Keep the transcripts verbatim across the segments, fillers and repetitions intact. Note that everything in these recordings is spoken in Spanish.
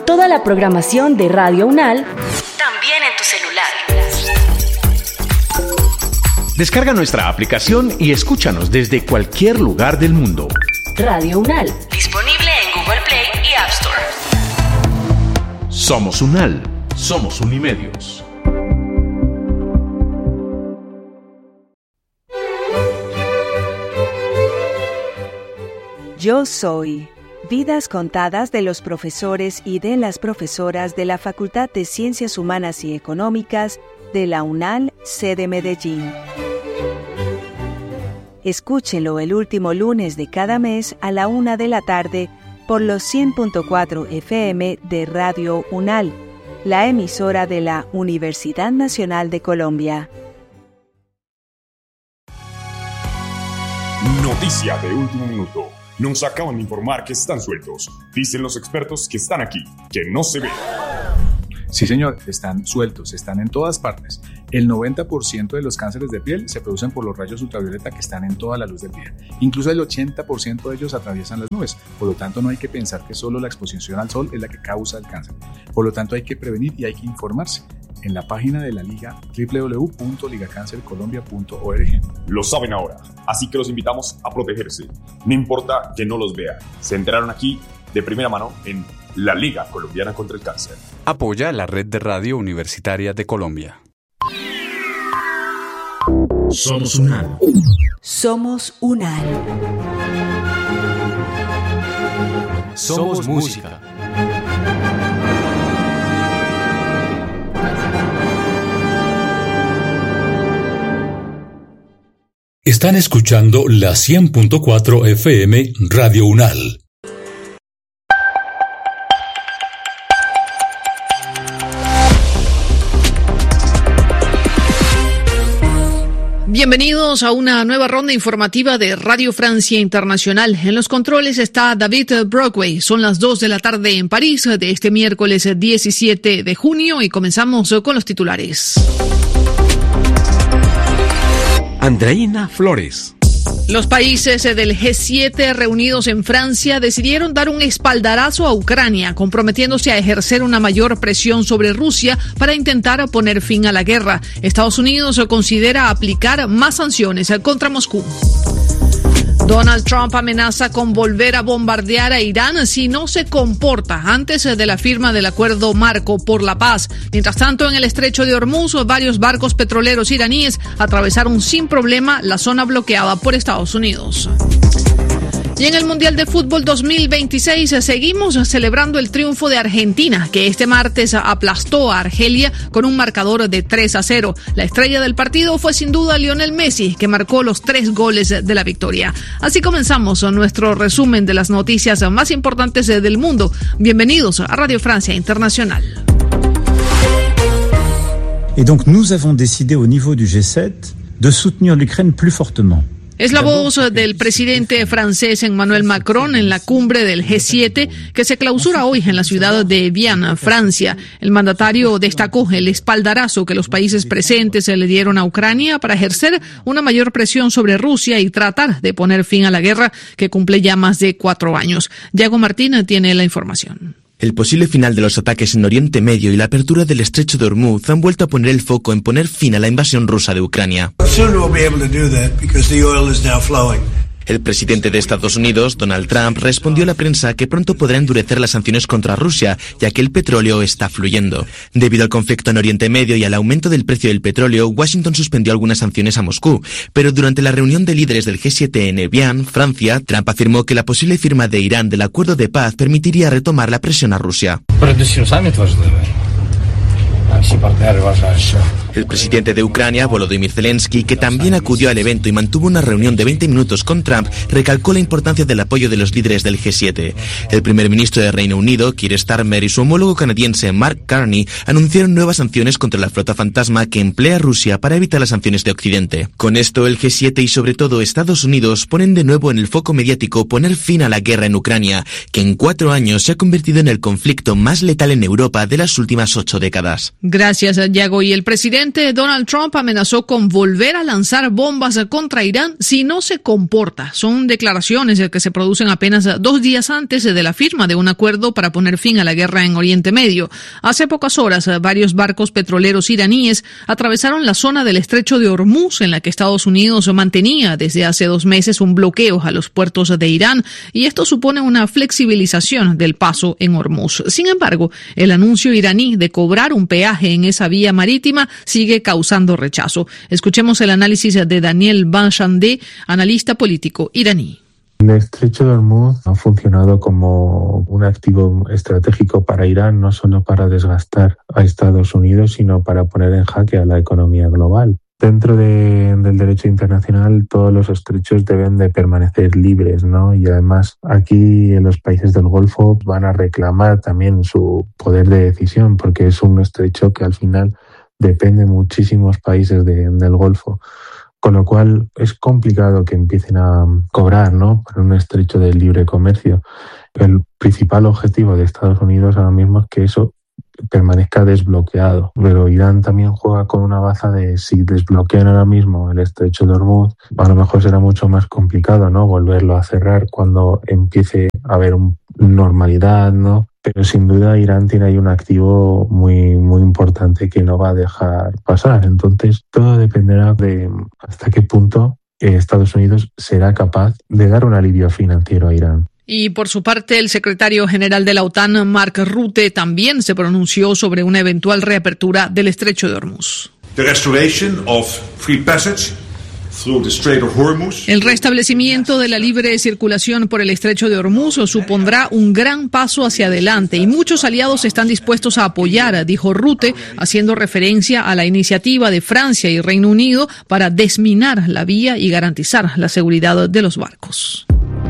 toda la programación de Radio UNAL, también en tu celular. Descarga nuestra aplicación y escúchanos desde cualquier lugar del mundo. Radio UNAL, disponible en Google Play y App Store. Somos UNAL, somos Unimedios. Yo soy. Vidas contadas de los profesores y de las profesoras de la Facultad de Ciencias Humanas y Económicas de la UNAL, sede Medellín. Escúchenlo el último lunes de cada mes a la una de la tarde por los cien punto cuatro F M de Radio UNAL, la emisora de la Universidad Nacional de Colombia. Noticia de último minuto. Nos acaban de informar que están sueltos. Dicen los expertos que están aquí, que no se ven. Sí, señor, están sueltos, están en todas partes. El noventa por ciento de los cánceres de piel se producen por los rayos ultravioleta que están en toda la luz del día. Incluso el ochenta por ciento de ellos atraviesan las nubes. Por lo tanto, no hay que pensar que solo la exposición al sol es la que causa el cáncer. Por lo tanto, hay que prevenir y hay que informarse. En la página de la Liga, doble u doble u doble u punto liga cáncer colombia punto org. Lo saben ahora, así que los invitamos a protegerse. No importa que no los vean. Se enteraron aquí de primera mano en la Liga Colombiana contra el Cáncer. Apoya la Red de Radio Universitaria de Colombia. Somos UNAL. Somos UNAL. Somos música. Están escuchando la cien punto cuatro F M Radio UNAL. Bienvenidos a una nueva ronda informativa de Radio Francia Internacional. En los controles está David Brockway. Son las dos de la tarde en París de este miércoles diecisiete de junio y comenzamos con los titulares. Andreina Flores. Los países del G siete reunidos en Francia decidieron dar un espaldarazo a Ucrania, comprometiéndose a ejercer una mayor presión sobre Rusia para intentar poner fin a la guerra. Estados Unidos considera aplicar más sanciones contra Moscú. Donald Trump amenaza con volver a bombardear a Irán si no se comporta antes de la firma del acuerdo marco por la paz. Mientras tanto, en el estrecho de Hormuz, varios barcos petroleros iraníes atravesaron sin problema la zona bloqueada por Estados Unidos. Y en el Mundial de Fútbol dos mil veintiséis seguimos celebrando el triunfo de Argentina, que este martes aplastó a Argelia con un marcador de tres a cero. La estrella del partido fue sin duda Lionel Messi, que marcó los tres goles de la victoria. Así comenzamos nuestro resumen de las noticias más importantes del mundo. Bienvenidos a Radio Francia Internacional. Et donc nous avons décidé au niveau du G sept de soutenir l'Ukraine plus fortement. Es la voz del presidente francés Emmanuel Macron en la cumbre del G siete que se clausura hoy en la ciudad de Evian, Francia. El mandatario destacó el espaldarazo que los países presentes le dieron a Ucrania para ejercer una mayor presión sobre Rusia y tratar de poner fin a la guerra que cumple ya más de cuatro años. Yago Martín tiene la información. El posible final de los ataques en Oriente Medio y la apertura del estrecho de Hormuz han vuelto a poner el foco en poner fin a la invasión rusa de Ucrania. El presidente de Estados Unidos, Donald Trump, respondió a la prensa que pronto podrá endurecer las sanciones contra Rusia, ya que el petróleo está fluyendo. Debido al conflicto en Oriente Medio y al aumento del precio del petróleo, Washington suspendió algunas sanciones a Moscú. Pero durante la reunión de líderes del G siete en Evian, Francia, Trump afirmó que la posible firma de Irán del acuerdo de paz permitiría retomar la presión a Rusia. El presidente de Ucrania, Volodymyr Zelensky, que también acudió al evento y mantuvo una reunión de veinte minutos con Trump, recalcó la importancia del apoyo de los líderes del G siete. El primer ministro de Reino Unido, Keir Starmer, y su homólogo canadiense, Mark Carney, anunciaron nuevas sanciones contra la flota fantasma que emplea Rusia para evitar las sanciones de Occidente. Con esto, el G siete y sobre todo Estados Unidos ponen de nuevo en el foco mediático poner fin a la guerra en Ucrania, que en cuatro años se ha convertido en el conflicto más letal en Europa de las últimas ocho décadas. Gracias, Yago. Y el presidente presidente Donald Trump amenazó con volver a lanzar bombas contra Irán si no se comporta. Son declaraciones que se producen apenas dos días antes de la firma de un acuerdo para poner fin a la guerra en Oriente Medio. Hace pocas horas, varios barcos petroleros iraníes atravesaron la zona del estrecho de Hormuz, en la que Estados Unidos mantenía desde hace dos meses un bloqueo a los puertos de Irán, y esto supone una flexibilización del paso en Hormuz. Sin embargo, el anuncio iraní de cobrar un peaje en esa vía marítima sigue causando rechazo. Escuchemos el análisis de Daniel Banchandeh, analista político iraní. El estrecho de Hormuz ha funcionado como un activo estratégico para Irán, no solo para desgastar a Estados Unidos, sino para poner en jaque a la economía global. Dentro de, del derecho internacional, todos los estrechos deben de permanecer libres, ¿no? Y además, aquí en los países del Golfo van a reclamar también su poder de decisión, porque es un estrecho que al final depende muchísimos países de, del Golfo. Con lo cual es complicado que empiecen a cobrar, ¿no?, por un estrecho de libre comercio. El principal objetivo de Estados Unidos ahora mismo es que eso permanezca desbloqueado. Pero Irán también juega con una baza de si desbloquean ahora mismo el estrecho de Hormuz, a lo mejor será mucho más complicado, ¿no?, volverlo a cerrar cuando empiece a haber un, normalidad, ¿no? Pero sin duda Irán tiene ahí un activo muy, muy importante que no va a dejar pasar. Entonces todo dependerá de hasta qué punto Estados Unidos será capaz de dar un alivio financiero a Irán. Y por su parte, el secretario general de la OTAN, Mark Rutte, también se pronunció sobre una eventual reapertura del estrecho de Hormuz. The restoration of free passage through the Strait of Hormuz. El restablecimiento de la libre circulación por el estrecho de Hormuz supondrá un gran paso hacia adelante y muchos aliados están dispuestos a apoyar, dijo Rutte, haciendo referencia a la iniciativa de Francia y Reino Unido para desminar la vía y garantizar la seguridad de los barcos.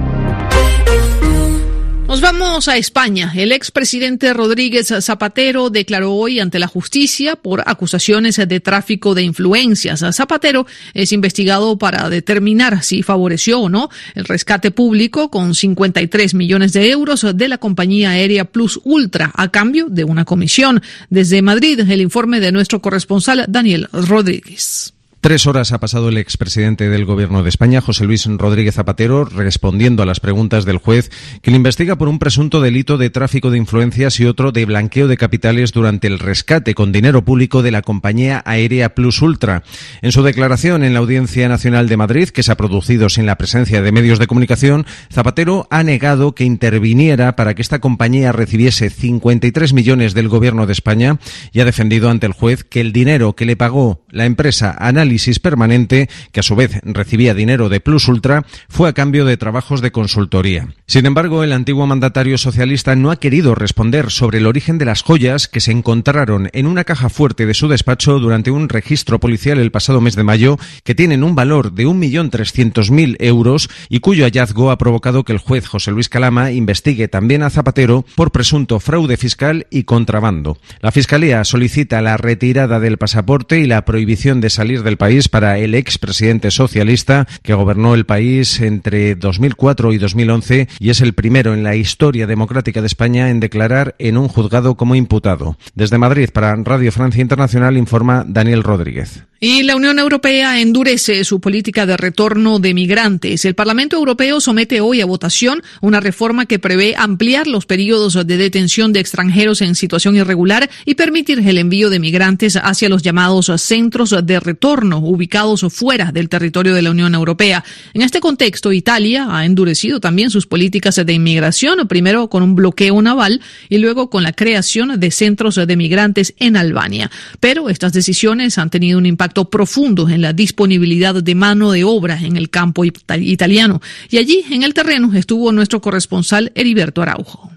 Nos vamos a España. El expresidente Rodríguez Zapatero declaró hoy ante la justicia por acusaciones de tráfico de influencias. Zapatero es investigado para determinar si favoreció o no el rescate público con cincuenta y tres millones de euros de la compañía aérea Plus Ultra a cambio de una comisión. Desde Madrid, el informe de nuestro corresponsal Daniel Rodríguez. Tres horas ha pasado el expresidente del Gobierno de España, José Luis Rodríguez Zapatero, respondiendo a las preguntas del juez que le investiga por un presunto delito de tráfico de influencias y otro de blanqueo de capitales durante el rescate con dinero público de la compañía aérea Plus Ultra. En su declaración en la Audiencia Nacional de Madrid, que se ha producido sin la presencia de medios de comunicación, Zapatero ha negado que interviniera para que esta compañía recibiese cincuenta y tres millones del Gobierno de España y ha defendido ante el juez que el dinero que le pagó la empresa Análisis Permanente, que a su vez recibía dinero de Plus Ultra, fue a cambio de trabajos de consultoría. Sin embargo, el antiguo mandatario socialista no ha querido responder sobre el origen de las joyas que se encontraron en una caja fuerte de su despacho durante un registro policial el pasado mes de mayo, que tienen un valor de un millón trescientos mil euros y cuyo hallazgo ha provocado que el juez José Luis Calama investigue también a Zapatero por presunto fraude fiscal y contrabando. La Fiscalía solicita la retirada del pasaporte y la prohibición de salir del país para el expresidente socialista que gobernó el país entre dos mil cuatro y dos mil once y es el primero en la historia democrática de España en declarar en un juzgado como imputado. Desde Madrid para Radio Francia Internacional informa Daniel Rodríguez. Y la Unión Europea endurece su política de retorno de migrantes. El Parlamento Europeo somete hoy a votación una reforma que prevé ampliar los periodos de detención de extranjeros en situación irregular y permitir el envío de migrantes hacia los llamados centros de retorno ubicados fuera del territorio de la Unión Europea. En este contexto, Italia ha endurecido también sus políticas de inmigración, primero con un bloqueo naval y luego con la creación de centros de migrantes en Albania. Pero estas decisiones han tenido un impacto profundo en la disponibilidad de mano de obra en el campo italiano. Y allí, en el terreno, estuvo nuestro corresponsal Heriberto Araujo.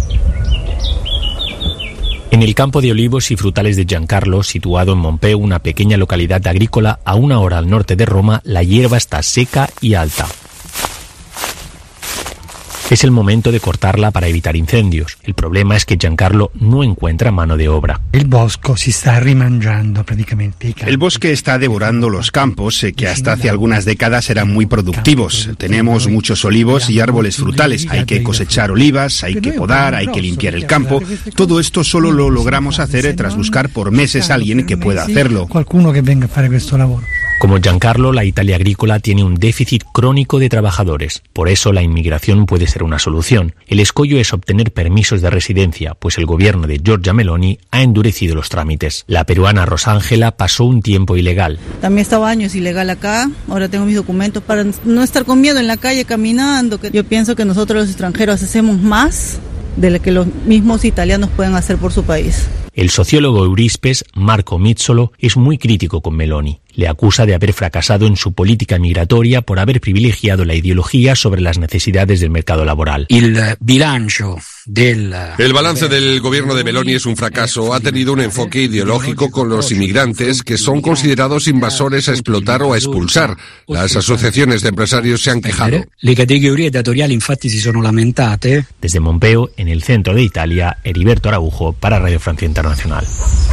En el campo de olivos y frutales de Giancarlo, situado en Mompeu, una pequeña localidad agrícola a una hora al norte de Roma, la hierba está seca y alta. Es el momento de cortarla para evitar incendios. El problema es que Giancarlo no encuentra mano de obra. El bosque se está rimangiando prácticamente. El bosque está devorando los campos, que hasta hace algunas décadas eran muy productivos. Tenemos muchos olivos y árboles frutales. Hay que cosechar olivas, hay que podar, hay que limpiar el campo. Todo esto solo lo logramos hacer tras buscar por meses a alguien que pueda hacerlo. Qualcuno que venga a fare questo lavoro. Como Giancarlo, la Italia agrícola tiene un déficit crónico de trabajadores. Por eso la inmigración puede ser una solución. El escollo es obtener permisos de residencia, pues el gobierno de Giorgia Meloni ha endurecido los trámites. La peruana Rosángela pasó un tiempo ilegal. También estaba años ilegal acá, ahora tengo mis documentos para no estar con miedo en la calle caminando. Yo pienso que nosotros los extranjeros hacemos más de lo que los mismos italianos pueden hacer por su país. El sociólogo Eurispes, Marco Mizzolo, es muy crítico con Meloni. Le acusa de haber fracasado en su política migratoria por haber privilegiado la ideología sobre las necesidades del mercado laboral. El bilancio del... El balance del gobierno de Meloni es un fracaso. Ha tenido un enfoque ideológico con los inmigrantes que son considerados invasores a explotar o a expulsar. Las asociaciones de empresarios se han quejado. Le categorie datoriali infatti si sono lamentate. Desde Mompeo, en el centro de Italia, Heriberto Araujo para Radio Francia Internacional.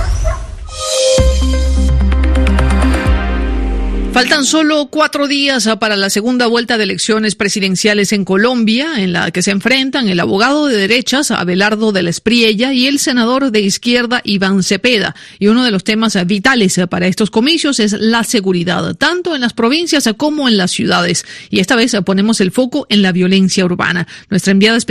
Faltan solo cuatro días para la segunda vuelta de elecciones presidenciales en Colombia, en la que se enfrentan el abogado de derechas Abelardo de la Espriella y el senador de izquierda Iván Cepeda. Y uno de los temas vitales para estos comicios es la seguridad, tanto en las provincias como en las ciudades. Y esta vez ponemos el foco en la violencia urbana. Nuestra enviada especial